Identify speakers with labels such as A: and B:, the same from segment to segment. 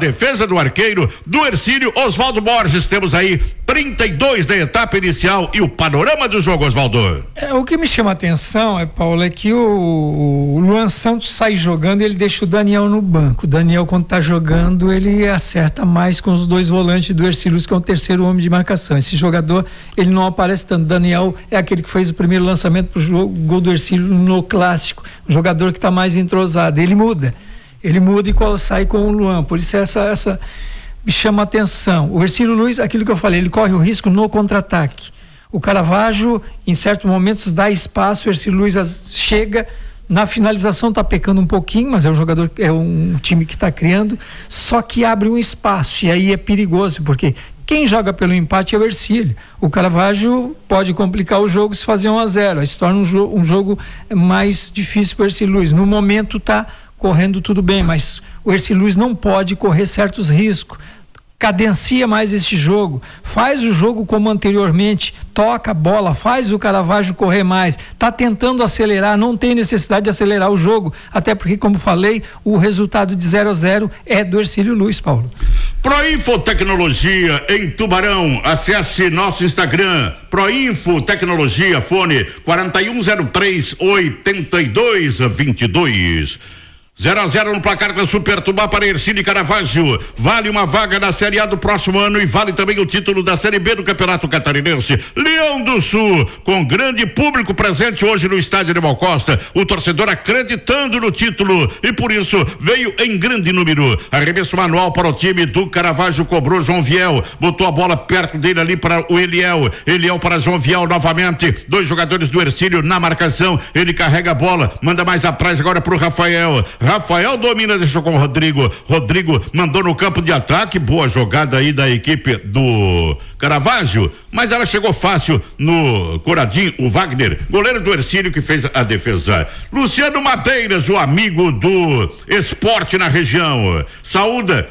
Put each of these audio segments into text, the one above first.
A: defesa do arqueiro do Hercílio, Oswaldo Borges. Temos aí 32 da etapa inicial e o panorama do jogo, Oswaldo.
B: O que me chama a atenção, Paulo, é que o Luan Santos sai jogando e ele deixa o Daniel no banco. O Daniel, quando tá jogando, ele acerta mais com os dois volantes do Hercílio, que é o terceiro homem de marcação. Esse jogador, ele não aparece tanto. Daniel é aquele que fez o primeiro lançamento pro gol do Hercílio no clássico. Um jogador que tá mais entrosado. Ele muda e sai com o Luan. Por isso essa me chama a atenção. O Hercílio Luiz, aquilo que eu falei, ele corre o risco no contra-ataque. O Caravaggio, em certos momentos, dá espaço, o Hercílio Luiz chega, na finalização está pecando um pouquinho, mas é um time que está criando, só que abre um espaço, e aí é perigoso, porque quem joga pelo empate é o Hercílio. O Caravaggio pode complicar o jogo se fazer 1-0, aí se torna um jogo mais difícil para o Hercílio Luiz. No momento está correndo tudo bem, mas o Hercílio Luiz não pode correr certos riscos. Cadencia mais esse jogo, faz o jogo como anteriormente, toca a bola, faz o Caravaggio correr mais, tá tentando acelerar, não tem necessidade de acelerar o jogo, até porque, como falei, o resultado de 0-0 é do Hercílio Luiz, Paulo.
A: Proinfo Tecnologia em Tubarão, acesse nosso Instagram, Proinfo Tecnologia, fone 4103-8222. 0-0 no placar da Super Tubá para Hercílio e Caravaggio. Vale uma vaga na Série A do próximo ano e vale também o título da Série B do Campeonato Catarinense. Leão do Sul, com grande público presente hoje no estádio Animal Costa. O torcedor acreditando no título e por isso veio em grande número. Arremesso manual para o time do Caravaggio, cobrou João Viel, botou a bola perto dele ali para o Eliel para João Viel novamente. Dois jogadores do Hercílio na marcação. Ele carrega a bola, manda mais atrás agora para o Rafael domina, deixou com o Rodrigo mandou no campo de ataque, boa jogada aí da equipe do Caravaggio, mas ela chegou fácil no Coradinho, o Wagner, goleiro do Hercílio, que fez a defesa. Luciano Madeiras, o amigo do esporte na região, saúda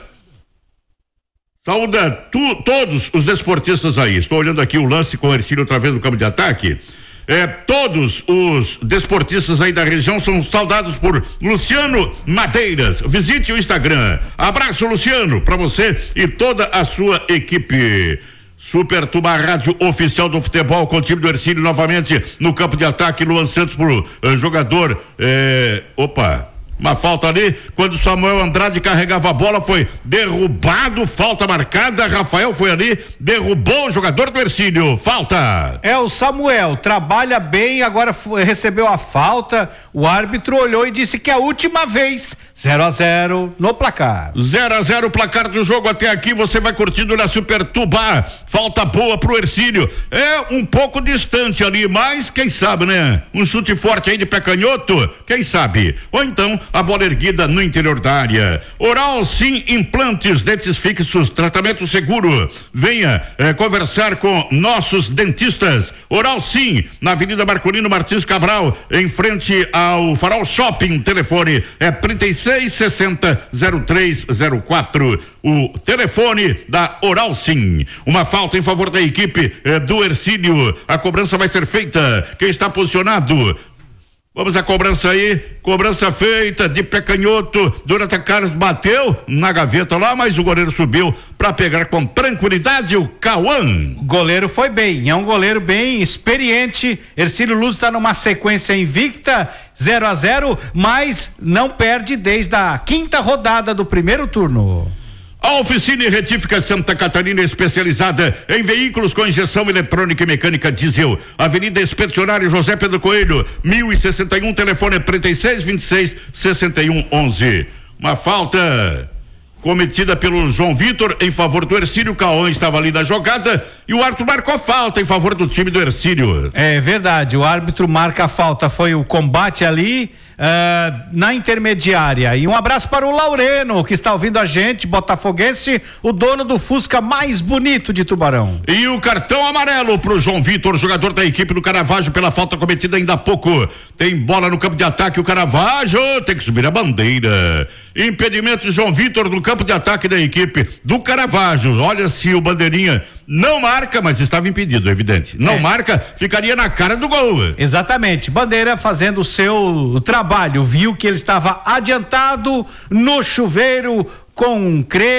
A: todos os desportistas aí. Estou olhando aqui o lance com o Hercílio outra vez no campo de ataque. Todos os desportistas aí da região são saudados por Luciano Madeiras. Visite o Instagram. Abraço, Luciano, para você e toda a sua equipe. Super Tubá, rádio oficial do futebol, com o time do Hercílio novamente no campo de ataque. Luan Santos pro jogador. Uma falta ali, quando Samuel Andrade carregava a bola, foi derrubado, falta marcada. Rafael foi ali, derrubou o jogador do Hercílio, falta.
C: O Samuel trabalha bem, agora recebeu a falta, o árbitro olhou e disse que é a última vez. 0-0 no placar.
A: 0-0 o placar do jogo até aqui, você vai curtindo na Super Tubá. Falta boa pro Hercílio, é um pouco distante ali, mas quem sabe, né? Um chute forte aí de pé canhoto, quem sabe? Ou então a bola erguida no interior da área. Oral Sim Implantes, dentes fixos, tratamento seguro. Venha conversar com nossos dentistas. Oral Sim, na Avenida Marcolino Martins Cabral, em frente ao Farol Shopping. Telefone é 3660-0304. O telefone da Oral Sim. Uma falta em favor da equipe do Hercílio. A cobrança vai ser feita. Quem está posicionado? Vamos à cobrança aí, cobrança feita de pé canhoto. Jonathan Carlos bateu na gaveta lá, mas o goleiro subiu para pegar com tranquilidade o Cauã.
C: O goleiro foi bem, é um goleiro bem experiente. Hercílio Luz está numa sequência invicta, 0-0, mas não perde desde a quinta rodada do primeiro turno.
A: A Oficina e Retífica Santa Catarina, especializada em veículos com injeção eletrônica e mecânica diesel. Avenida Expedicionário José Pedro Coelho, 1061, telefone 3626-6111. Uma falta cometida pelo João Vitor em favor do Hercílio. Cauã estava ali na jogada e o árbitro marcou falta em favor do time do Hercílio.
C: É verdade, o árbitro marca a falta, foi o combate ali na intermediária. E um abraço para o Laureno, que está ouvindo a gente, botafoguense, o dono do Fusca mais bonito de Tubarão.
A: E o cartão amarelo pro João Vitor, jogador da equipe do Caravaggio, pela falta cometida ainda há pouco. Tem bola no campo de ataque, o Caravaggio tem que subir a bandeira. Impedimento de João Vitor no campo de ataque da equipe do Caravaggio. Olha, se o bandeirinha não marca, mas estava impedido, é evidente. Não marca, ficaria na cara do gol.
C: Exatamente, bandeira fazendo o seu trabalho, viu que ele estava adiantado no chuveiro com creme.